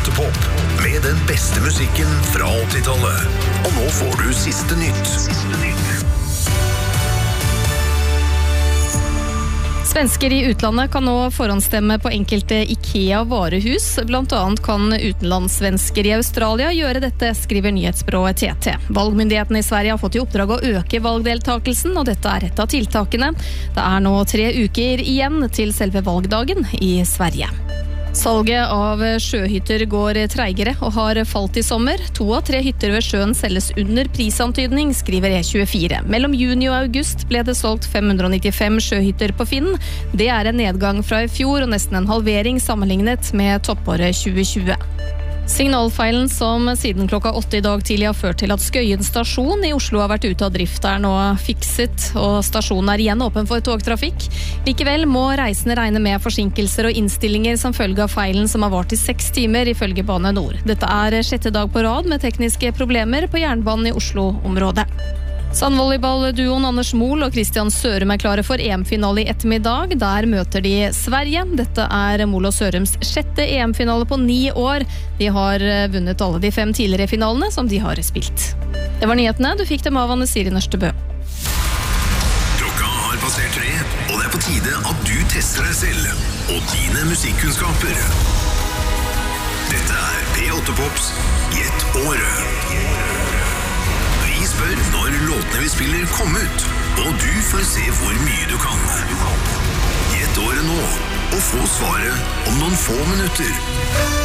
P8 Pop med den beste musikken fra 80-tallet. Og nå får du siste nytt. Svensker i utlandet kan nå forhåndsstemme på enkelte IKEA-varehus. Blant annet kan utenlandssvensker i Australia gjøre dette, skriver nyhetsbyrået TT. Valgmyndighetene i Sverige har fått i oppdrag å øke valgdeltakelsen, og dette er et av tiltakene. Det er nå 3 uker igjen til selve valgdagen i Sverige. Salget av sjøhytter går treigere og har falt i sommer. 2 av 3 hytter ved sjøen selges under prisantydning, skriver E24. Mellom juni og august ble det solgt 595 sjøhytter på Finn. Det er en nedgang fra i fjor og nesten en halvering sammenlignet med toppåret 2020. Signalfeilen som siden klokka 8 i dag tidlig har ført til at Skøyen stasjon i Oslo har vært ute av drift, er nå fikset, og stasjonen er igjen åpen for togtrafikk. Likevel må reisende regne med forsinkelser og innstillinger som følge av feilen som har vart i 6 timer ifølge Bane Nor. Dette er 6. dag på rad med tekniske problemer på jernbanen i Oslo-området. Sandvolleyball-duoen Anders Mol og Christian Sørum er klare for EM-finale i ettermiddag. Der møter de Sverige. Dette er Mol og Sørums 6. EM-finale på 9 år. De har vunnet alle de 5 tidligere finalene som de har spilt. Det var nyhetene. Du fikk dem av Anne Siri Nørstebø. Klokka har passert 3, og det er på tide at du tester deg selv og dine musikkunnskaper. Dette er P8 Pops Gjett året. Vi spør når låtene vi spiller kom ut, og du får se hvor mye du kan. Gjett året nå, og få svaret om noen få minutter.